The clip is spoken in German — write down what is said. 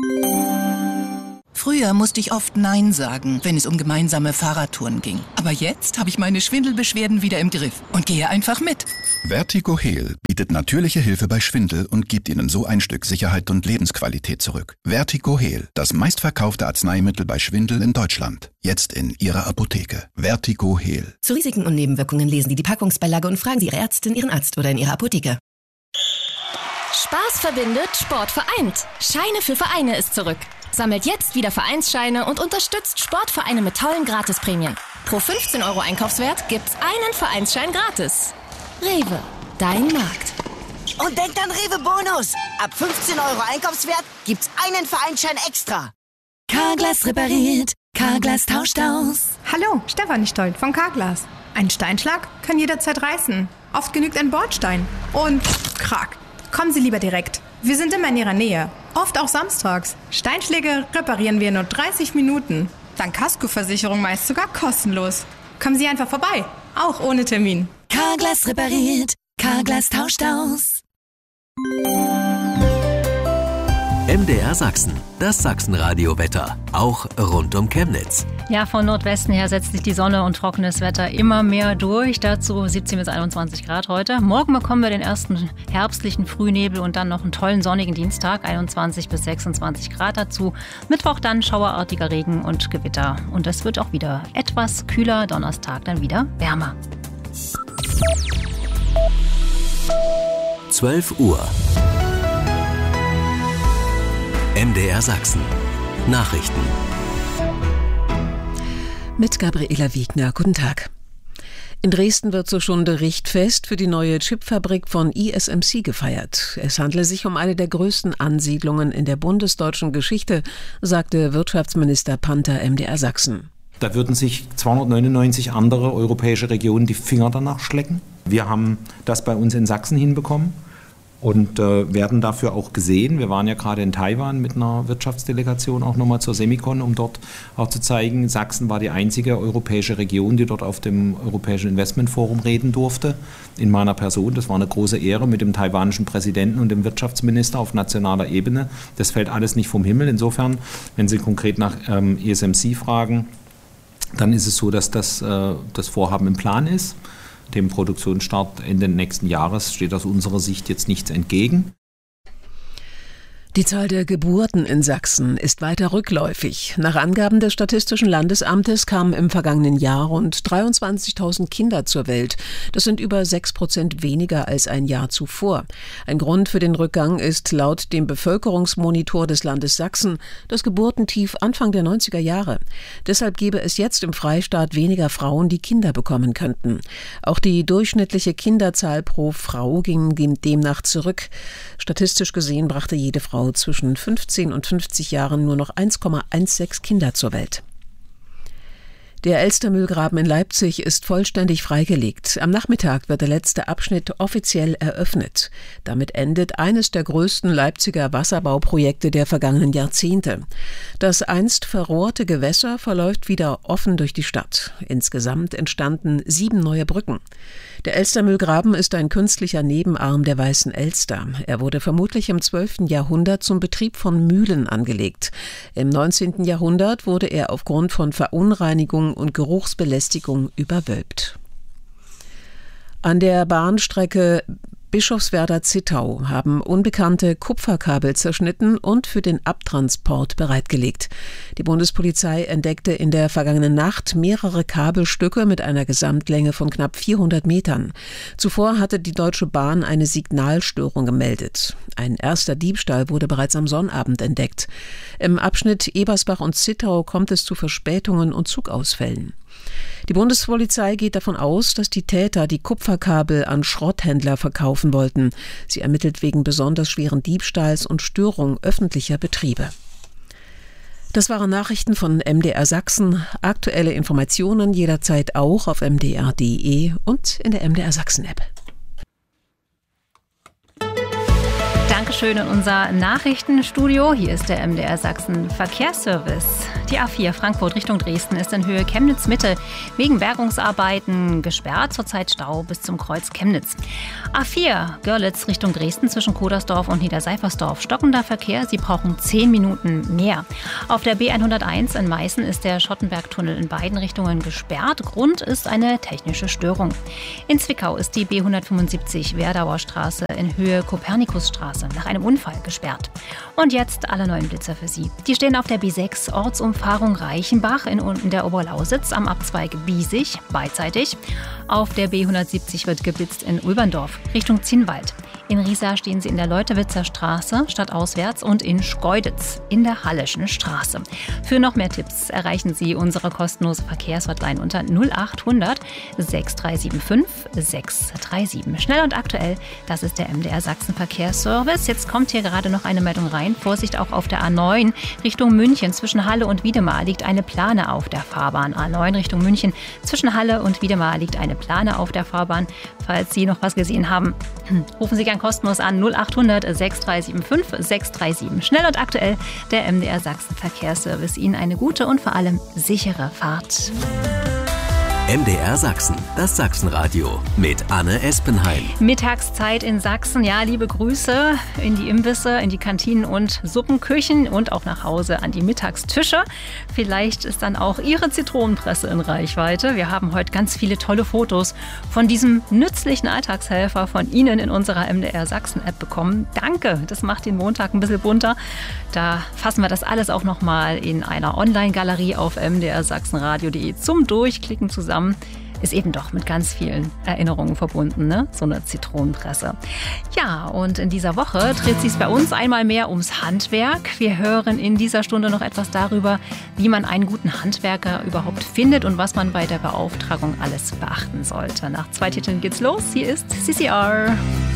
Früher musste ich oft Nein sagen, wenn es um gemeinsame Fahrradtouren ging. Aber jetzt habe ich meine Schwindelbeschwerden wieder im Griff und gehe einfach mit. Vertigo Heal bietet natürliche Hilfe bei Schwindel und gibt Ihnen so ein Stück Sicherheit und Lebensqualität zurück. Vertigo Heal, das meistverkaufte Arzneimittel bei Schwindel in Deutschland. Jetzt in Ihrer Apotheke. Vertigo Heal. Zu Risiken und Nebenwirkungen lesen Sie die Packungsbeilage und fragen Sie Ihre Ärztin, Ihren Arzt oder in Ihrer Apotheke. Spaß verbindet, Sport vereint. Scheine für Vereine ist zurück. Sammelt jetzt wieder Vereinsscheine und unterstützt Sportvereine mit tollen Gratisprämien. Pro 15 € Einkaufswert gibt's einen Vereinsschein gratis. Rewe, dein Markt. Und denkt an Rewe Bonus. Ab 15 € Einkaufswert gibt's einen Vereinsschein extra. Carglass repariert, Carglass tauscht aus. Hallo, Stefanie Stolt von Carglass. Ein Steinschlag kann jederzeit reißen. Oft genügt ein Bordstein. Und krack. Kommen Sie lieber direkt. Wir sind immer in Ihrer Nähe. Oft auch samstags. Steinschläge reparieren wir in nur 30 Minuten. Dank Kaskoversicherung meist sogar kostenlos. Kommen Sie einfach vorbei. Auch ohne Termin. Carglass repariert, Carglass tauscht aus. MDR Sachsen, das Sachsenradio-Wetter, auch rund um Chemnitz. Ja, von Nordwesten her setzt sich die Sonne und trockenes Wetter immer mehr durch. Dazu 17 bis 21 Grad heute. Morgen bekommen wir den ersten herbstlichen Frühnebel und dann noch einen tollen sonnigen Dienstag, 21 bis 26 Grad dazu. Mittwoch dann schauerartiger Regen und Gewitter. Und es wird auch wieder etwas kühler, Donnerstag dann wieder wärmer. 12 Uhr. MDR Sachsen. Nachrichten. Mit Gabriela Wiegner. Guten Tag. In Dresden wird so schon der Richtfest für die neue Chipfabrik von ISMC gefeiert. Es handle sich um eine der größten Ansiedlungen in der bundesdeutschen Geschichte, sagte Wirtschaftsminister Panther MDR Sachsen. Da würden sich 299 andere europäische Regionen die Finger danach schlecken. Wir haben das bei uns in Sachsen hinbekommen und werden dafür auch gesehen. Wir waren ja gerade in Taiwan mit einer Wirtschaftsdelegation auch nochmal zur Semicon, um dort auch zu zeigen, Sachsen war die einzige europäische Region, die dort auf dem Europäischen Investmentforum reden durfte, in meiner Person. Das war eine große Ehre mit dem taiwanischen Präsidenten und dem Wirtschaftsminister auf nationaler Ebene. Das fällt alles nicht vom Himmel. Insofern, wenn Sie konkret nach ISMC fragen, dann ist es so, dass das Vorhaben im Plan ist. Dem Produktionsstart Ende nächsten Jahres steht aus unserer Sicht jetzt nichts entgegen. Die Zahl der Geburten in Sachsen ist weiter rückläufig. Nach Angaben des Statistischen Landesamtes kamen im vergangenen Jahr rund 23.000 Kinder zur Welt. Das sind über 6% weniger als ein Jahr zuvor. Ein Grund für den Rückgang ist laut dem Bevölkerungsmonitor des Landes Sachsen das Geburtentief Anfang der 90er Jahre. Deshalb gäbe es jetzt im Freistaat weniger Frauen, die Kinder bekommen könnten. Auch die durchschnittliche Kinderzahl pro Frau ging demnach zurück. Statistisch gesehen brachte jede Frau zwischen 15 und 50 Jahren nur noch 1,16 Kinder zur Welt. Der Elstermühlgraben in Leipzig ist vollständig freigelegt. Am Nachmittag wird der letzte Abschnitt offiziell eröffnet. Damit endet eines der größten Leipziger Wasserbauprojekte der vergangenen Jahrzehnte. Das einst verrohrte Gewässer verläuft wieder offen durch die Stadt. Insgesamt entstanden 7 neue Brücken. Der Elstermühlgraben ist ein künstlicher Nebenarm der Weißen Elster. Er wurde vermutlich im 12. Jahrhundert zum Betrieb von Mühlen angelegt. Im 19. Jahrhundert wurde er aufgrund von Verunreinigung und Geruchsbelästigung überwölbt. An der Bahnstrecke Bischofswerda-Zittau haben Unbekannte Kupferkabel zerschnitten und für den Abtransport bereitgelegt. Die Bundespolizei entdeckte in der vergangenen Nacht mehrere Kabelstücke mit einer Gesamtlänge von knapp 400 Metern. Zuvor hatte die Deutsche Bahn eine Signalstörung gemeldet. Ein erster Diebstahl wurde bereits am Sonnabend entdeckt. Im Abschnitt Ebersbach und Zittau kommt es zu Verspätungen und Zugausfällen. Die Bundespolizei geht davon aus, dass die Täter die Kupferkabel an Schrotthändler verkaufen wollten. Sie ermittelt wegen besonders schweren Diebstahls und Störung öffentlicher Betriebe. Das waren Nachrichten von MDR Sachsen. Aktuelle Informationen jederzeit auch auf mdr.de und in der MDR Sachsen App. Danke Dankeschön in unser Nachrichtenstudio. Hier ist der MDR Sachsen Verkehrsservice. Die A4 Frankfurt Richtung Dresden ist in Höhe Chemnitz-Mitte wegen Bergungsarbeiten gesperrt. Zurzeit Stau bis zum Kreuz Chemnitz. A4 Görlitz Richtung Dresden zwischen Kodersdorf und Niederseifersdorf. Stockender Verkehr, Sie brauchen 10 Minuten mehr. Auf der B101 in Meißen ist der Schottenbergtunnel in beiden Richtungen gesperrt. Grund ist eine technische Störung. In Zwickau ist die B175 Werdauer Straße in Höhe Kopernikusstraße nach einem Unfall gesperrt. Und jetzt alle neuen Blitzer für Sie. Die stehen auf der B6 Ortsumfahrung Reichenbach in der Oberlausitz am Abzweig Biesig beidseitig. Auf der B170 wird geblitzt in Ulberndorf Richtung Zinnwald. In Riesa stehen Sie in der Leutewitzer Straße stadtauswärts und in Schkeuditz in der Halleschen Straße. Für noch mehr Tipps erreichen Sie unsere kostenlose Verkehrshotline unter 0800 6375 637. Schnell und aktuell, das ist der MDR Sachsen Verkehrsservice. Jetzt kommt hier gerade noch eine Meldung rein. Vorsicht, auch auf der A9 Richtung München zwischen Halle und Wiedemar liegt eine Plane auf der Fahrbahn. A9 Richtung München zwischen Halle und Wiedemar liegt eine Plane auf der Fahrbahn. Falls Sie noch was gesehen haben, rufen Sie gern kostenlos an 0800 6375 637. Schnell und aktuell, der MDR Sachsen Verkehrsservice. Ihnen eine gute und vor allem sichere Fahrt. MDR Sachsen, das Sachsenradio mit Anne Espenheim. Mittagszeit in Sachsen. Ja, liebe Grüße in die Imbisse, in die Kantinen und Suppenküchen und auch nach Hause an die Mittagstische. Vielleicht ist dann auch Ihre Zitronenpresse in Reichweite. Wir haben heute ganz viele tolle Fotos von diesem nützlichen Alltagshelfer von Ihnen in unserer MDR Sachsen-App bekommen. Danke, das macht den Montag ein bisschen bunter. Da fassen wir das alles auch nochmal in einer Online-Galerie auf mdrsachsenradio.de zum Durchklicken zusammen. Ist eben doch mit ganz vielen Erinnerungen verbunden, ne? So eine Zitronenpresse. Ja, und in dieser Woche dreht sich bei uns einmal mehr ums Handwerk. Wir hören in dieser Stunde noch etwas darüber, wie man einen guten Handwerker überhaupt findet und was man bei der Beauftragung alles beachten sollte. Nach 2 Titeln geht's los. Hier ist CCR.